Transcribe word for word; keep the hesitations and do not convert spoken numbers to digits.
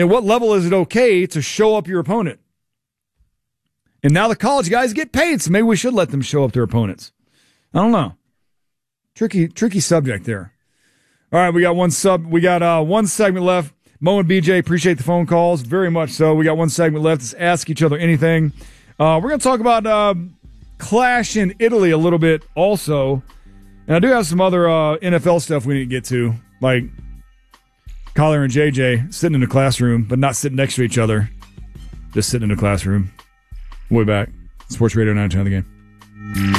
At what level is it okay to show up your opponent? And now the college guys get paid, so maybe we should let them show up their opponents. I don't know. Tricky, tricky subject there. All right, we got one sub. We got uh, one segment left. Mo and B J, appreciate the phone calls very much. So we got one segment left. Let's ask each other anything. Uh, we're going to talk about uh, Clash in Italy a little bit also. And I do have some other uh, N F L stuff we need to get to, like Collier and J J sitting in the classroom, but not sitting next to each other, just sitting in the classroom. Way back. Sports Radio ninety-nine The Game.